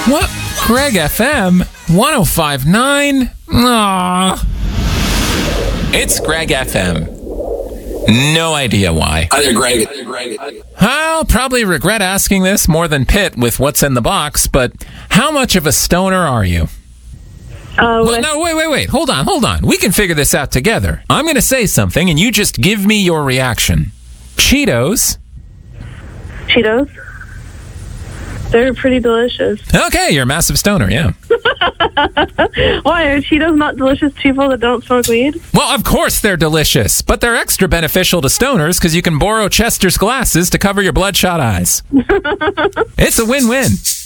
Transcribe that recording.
What? Greg FM 105.9? Aww. It's Greg FM. No idea why. Either Greg. I'll probably regret asking this more than Pitt with what's in the box, but how much of a stoner are you? Well, no, wait. Hold on. We can figure this out together. I'm going to say something, and you just give me your reaction. Cheetos. Cheetos? They're pretty delicious. Okay, you're a massive stoner, yeah. Why, are Cheetos not delicious to people that don't smoke weed? Well, of course they're delicious, but they're extra beneficial to stoners because you can borrow Chester's glasses to cover your bloodshot eyes. It's a win-win.